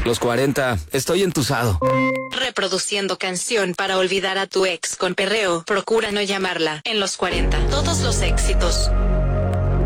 Los 40, estoy entusado. Reproduciendo canción para olvidar a tu ex con perreo. Procura no llamarla en los 40. Todos los éxitos.